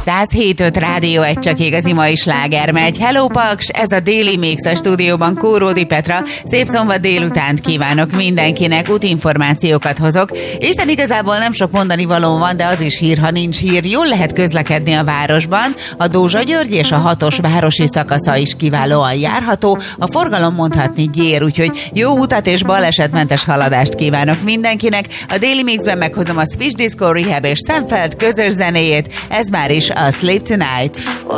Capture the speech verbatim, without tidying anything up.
száz hét öt Rádió Egy, csak igazi mai sláger megy. Hello Paks, ez a Daily Mix, a stúdióban Kóródi Petra. Szép szombat délutánt kívánok mindenkinek, útinformációkat hozok. Isten, igazából nem sok mondani való van, de az is hír, ha nincs hír. Jól lehet közlekedni a városban. A Dózsa-György és a hatos városi szakasza is kiválóan járható. A forgalom mondhatni gyér, úgyhogy jó utat és balesetmentes haladást kívánok mindenkinek. A Daily Mixben meghozom a Switch Disco Rehab és Szemfeld közös zenéjét. Ez már is a Sleep Tonight.